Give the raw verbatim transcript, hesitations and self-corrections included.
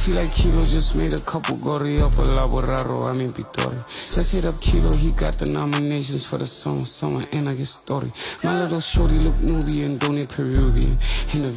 feel like Kilo just made a couple gorri up a laboraro, I mean Pitori. Just hit up Kilo, he got the nominations for the summer, summer, and I get story. My little shorty look Nubian, don't need Peruvian. In the